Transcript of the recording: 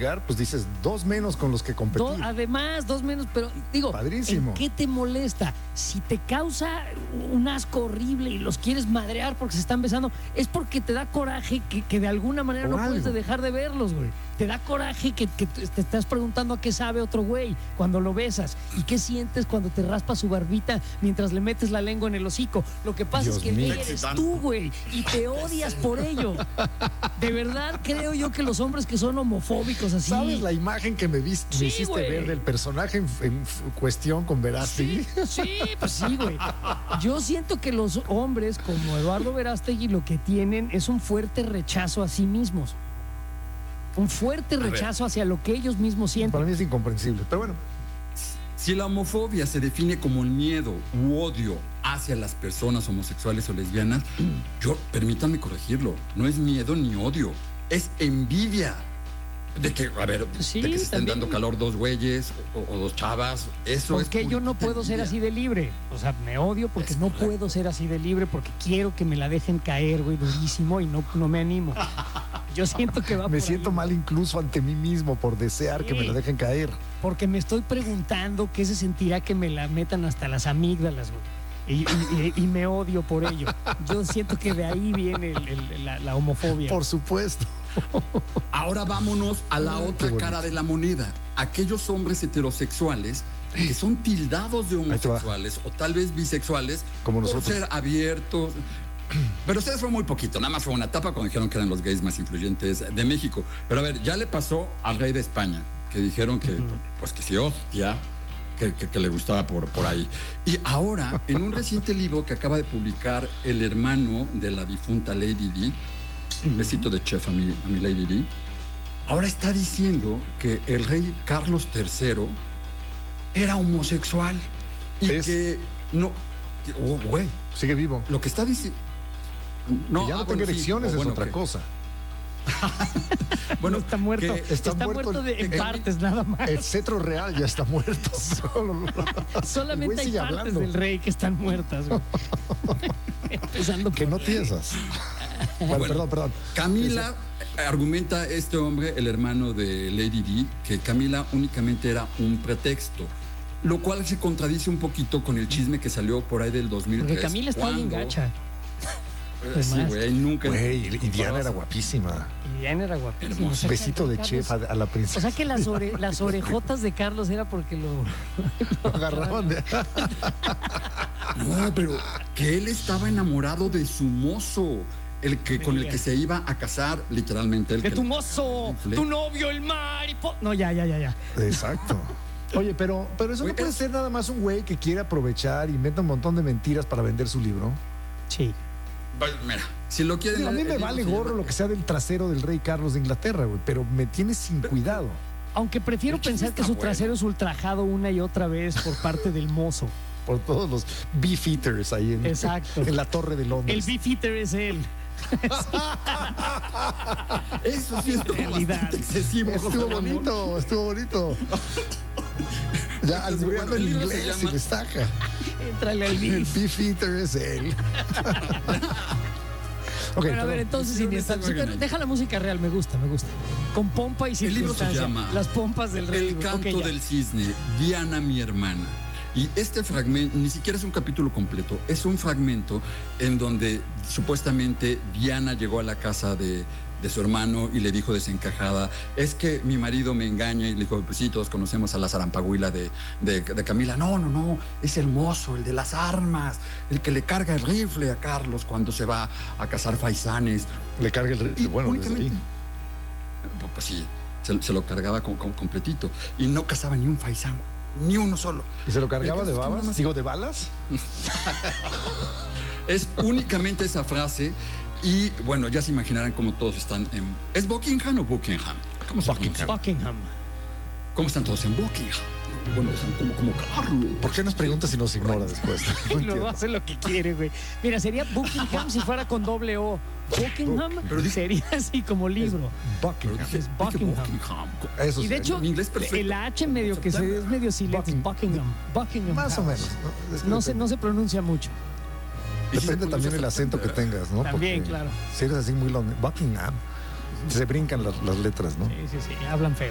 ligar, pues dices, 2 menos con los que competir. Además, 2 menos, pero digo, Padrísimo. ¿en qué te molesta? Si te causa un asco horrible y los quieres madrear porque se están besando, es porque te da coraje que de alguna manera Por no puedes algo. dejar de verlos, güey. Te da coraje que te estás preguntando a qué sabe otro güey cuando lo besas. ¿Y qué sientes cuando te raspas su barbita mientras le metes la lengua en el hocico? Lo que pasa Dios es que mío. eres tú, güey, y te odias por ello. De verdad creo yo que los hombres que son homofóbicos así... ¿Sabes la imagen que me Sí, hiciste güey. ver del personaje en cuestión con Verástegui? Sí, pues sí, güey. Yo siento que los hombres como Eduardo Verástegui lo que tienen es un fuerte rechazo a sí mismos. Un fuerte rechazo hacia lo que ellos mismos sienten. Para mí es incomprensible, pero bueno. Si la homofobia se define como el miedo u odio hacia las personas homosexuales o lesbianas, permítanme corregirlo, no es miedo ni odio, es envidia. De que, a ver, Sí, de que se estén también. dando calor 2 güeyes o 2 chavas, eso es. Porque yo no puritita puedo ser envidia. así de libre. O sea, me odio porque no puedo ser así de libre, porque quiero que me la dejen caer, güey, durísimo, y no me animo. Yo siento que va Me por siento ahí, mal incluso ante mí mismo por desear que me la dejen caer. porque me estoy preguntando qué se sentirá que me la metan hasta las amígdalas, güey. Y me odio por ello. Yo siento que de ahí viene la homofobia. Por supuesto. Ahora vámonos a la Qué otra bonito. cara de la moneda. Aquellos hombres heterosexuales que son tildados de te va. homosexuales o tal vez bisexuales Como por nosotros. ser abiertos. Pero ustedes fue muy poquito, nada más fue una etapa cuando dijeron que eran los gays más influyentes de México. Pero a ver, ya le pasó al rey de España, que dijeron que, pues que sí, hostia, que le gustaba por ahí. Y ahora, en un reciente libro que acaba de publicar el hermano de la difunta Lady Di, un besito de chef a mi Lady Di, ahora está diciendo que el rey Carlos III era homosexual y ¿Es? que no... Oh, güey, Sigue vivo. lo que está diciendo... Que ya no tenga erecciones es otra cosa. Bueno, No está muerto. que Está muerto en partes, nada más. El cetro real ya está muerto. El Solamente güey hay sigue partes hablando. del rey que están muertas, güey. Empezando Que por... no piensas. Bueno, perdón. Camila, argumenta este hombre, el hermano de Lady Di, que Camila únicamente era un pretexto, lo cual se contradice un poquito con el chisme que salió por ahí del 2003. Porque Camila está bien cuando- gacha. Sí, güey, nunca... Güey, y Diana era guapísima. Y Diana era guapísima. O sea, Besito de Carlos- chef a la O princesa. sea que las orejotas de Carlos era porque lo Agarraban de... No, pero que él estaba enamorado de su mozo, con el que se iba a casar, literalmente. de tu mozo, tu novio, el mariposa. No, ya. Exacto. Oye, pero eso no Güey, puede ser nada más un güey que quiere aprovechar y inventa un montón de mentiras para vender su libro. Sí. Mira, si lo quieren... A mí me vale gorro lo que sea del trasero del rey Carlos de Inglaterra, güey, pero me tiene sin cuidado. Aunque prefiero El chisme pensar que está su trasero es ultrajado una y otra vez por parte del mozo. Por todos los beef eaters ahí Exacto. en la Torre de El Londres. beef eater es él. Eso sí estuvo realidad. bastante excesivo. Estuvo bonito, estuvo bonito. Ya albureando en el libro se inglés llama- y destaca. Entrale al El beef. beef eater es él. Ok, Pero a ver, entonces, Hicieron Iniesta, esta pero deja la música real, me gusta. Con pompa y El libro se circunstancia. llama Las pompas del rey. El güey. canto Ok, ya. del cisne, Diana, mi hermana. Y este fragmento, ni siquiera es un capítulo completo, es un fragmento en donde supuestamente Diana llegó a la casa de su hermano y le dijo desencajada, es que mi marido me engaña, y le dijo, pues sí, todos conocemos a la zarampahuila de Camila. No, es el mozo, el de las armas, el que le carga el rifle a Carlos cuando se va a cazar faisanes. le carga el... Y Bueno, desde únicamente, ahí. pues sí, se lo cargaba completito y no cazaba ni un faisán, ni uno solo. ¿Y se lo cargaba El de caso es que babas? nada más- Digo, ¿de balas? Es únicamente esa frase y bueno, ya se imaginarán cómo todos están en... ¿Es Buckingham o Buckingham? ¿Cómo se pronuncia? Buckingham. ¿Cómo están todos en Buckingham? Bueno, están como Carlos. ¿Por qué nos preguntas si nos ignora después? No Luego entiendo. hace lo que quiere, güey. Mira, sería Buckingham si fuera con doble O. Buckingham Pero dice- sería así como libro. Buckingham. Es Buckingham. Eso Y de sí. hecho, en inglés perfecto. el H medio que se es medio silencio. Buckingham. Buckingham. Más o House. menos. ¿no? Es que No se pronuncia mucho. Depende también el acento que tengas, ¿no? También, Porque claro. Si eres así muy long, Buckingham, se brincan las letras, ¿no? Sí, hablan feo.